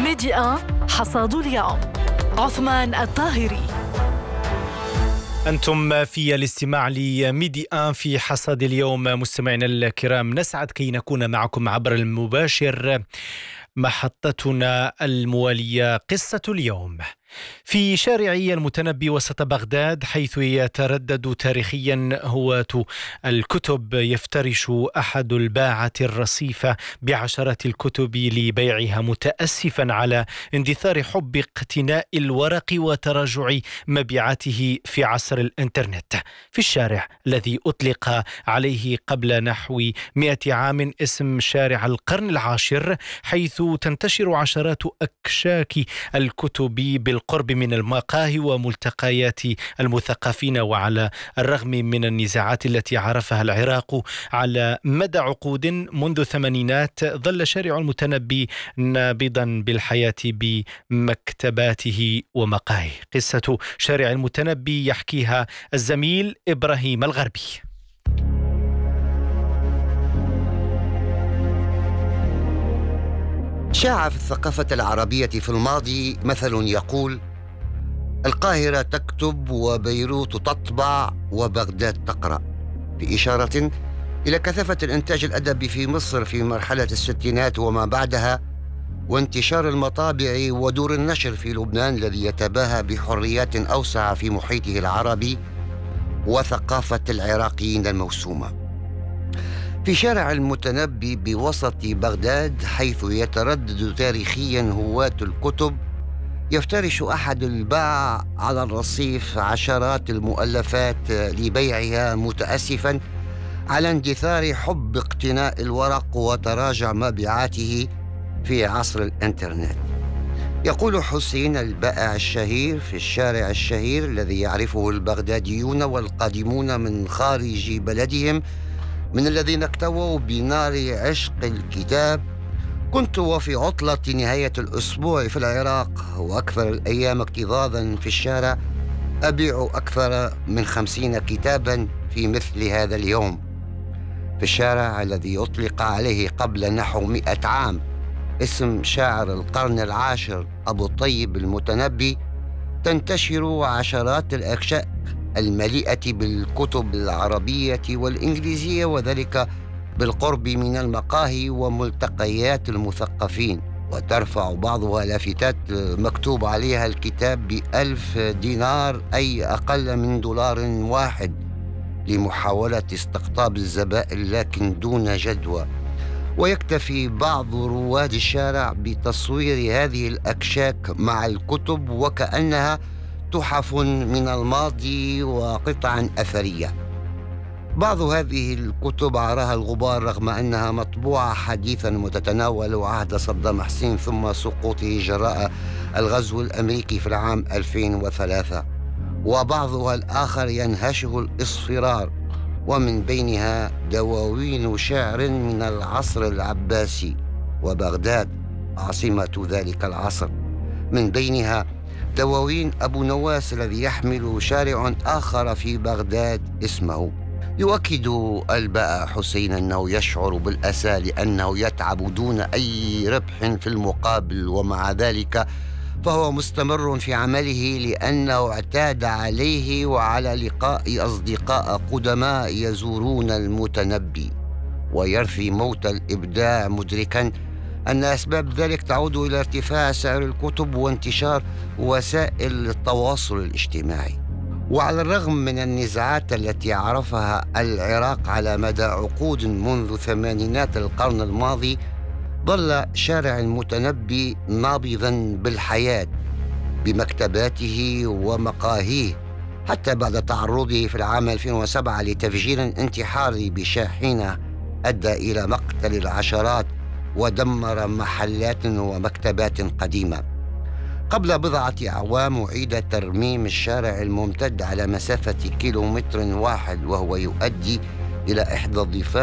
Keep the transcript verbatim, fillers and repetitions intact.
ميديا حصاد اليوم. عثمان الطاهري. أنتم في الاستماع لميديا في حصاد اليوم. مستمعينا الكرام، نسعد كي نكون معكم عبر المباشر. محطتنا الموالية قصة اليوم. في شارع المتنبي وسط بغداد، حيث يتردد تاريخيا هواة الكتب، يفترش أحد الباعة الرصيفة بعشرات الكتب لبيعها، متأسفا على اندثار حب اقتناء الورق وتراجع مبيعاته في عصر الإنترنت. في الشارع الذي أطلق عليه قبل نحو مئة عام اسم شارع القرن العاشر، حيث تنتشر عشرات أكشاك الكتب بالقرب من المقاهي وملتقيات المثقفين. وعلى الرغم من النزاعات التي عرفها العراق على مدى عقود منذ الثمانينات، ظل شارع المتنبي نابضا بالحياة بمكتباته ومقاهيه. قصة شارع المتنبي يحكيها الزميل إبراهيم الغربي. شاع في الثقافة العربية في الماضي مثل يقول: القاهرة تكتب وبيروت تطبع وبغداد تقرأ، بإشارة إلى كثافة الإنتاج الأدبي في مصر في مرحلة الستينات وما بعدها، وانتشار المطابع ودور النشر في لبنان الذي يتباهى بحريات أوسع في محيطه العربي، وثقافة العراقيين الموسومة. في شارع المتنبي بوسط بغداد، حيث يتردد تاريخيا هواة الكتب، يفترش أحد الباع على الرصيف عشرات المؤلفات لبيعها، متأسفا على اندثار حب اقتناء الورق وتراجع مبيعاته في عصر الإنترنت. يقول حسين البائع الشهير في الشارع الشهير الذي يعرفه البغداديون والقادمون من خارج بلدهم، من الذين اكتووا بنار عشق الكتاب: كنت وفي عطلة نهاية الأسبوع في العراق وأكثر الأيام اكتظاظا في الشارع، أبيع أكثر من خمسين كتابا في مثل هذا اليوم. في الشارع الذي أطلق عليه قبل نحو مئة عام اسم شاعر القرن العاشر أبو الطيب المتنبي، تنتشر عشرات الأكشاك المليئة بالكتب العربية والإنجليزية، وذلك بالقرب من المقاهي وملتقيات المثقفين، وترفع بعضها لافتات مكتوب عليها الكتاب بألف دينار، أي أقل من دولار واحد، لمحاولة استقطاب الزبائن لكن دون جدوى. ويكتفي بعض رواد الشارع بتصوير هذه الأكشاك مع الكتب وكأنها تحف من الماضي وقطع أثرية. بعض هذه الكتب عراها الغبار رغم أنها مطبوعة حديثا وتتناول عهد صدام حسين ثم سقوطه جراء الغزو الأمريكي في العام ألفين وثلاثة، وبعضها الآخر ينهشه الاصفرار، ومن بينها دواوين شعر من العصر العباسي وبغداد عاصمة ذلك العصر، من بينها دواوين أبو نواس الذي يحمل شارع آخر في بغداد اسمه. يؤكد البائع حسين أنه يشعر بالأسى لأنه يتعب دون أي ربح في المقابل، ومع ذلك فهو مستمر في عمله لأنه اعتاد عليه وعلى لقاء أصدقاء قدماء يزورون المتنبي، ويرثي موت الإبداع، مدركا أن أسباب ذلك تعود إلى ارتفاع سعر الكتب وانتشار وسائل التواصل الاجتماعي. وعلى الرغم من النزاعات التي عرفها العراق على مدى عقود منذ ثمانينات القرن الماضي، ظل شارع المتنبي نابضا بالحياة بمكتباته ومقاهيه، حتى بعد تعرضه في العام ألفين وسبعة لتفجير انتحاري بشاحنة أدى إلى مقتل العشرات ودمر محلات ومكتبات قديمة. قبل بضعة أعوام أعيد ترميم الشارع الممتد على مسافة كيلومتر واحد، وهو يؤدي إلى إحدى الضفاف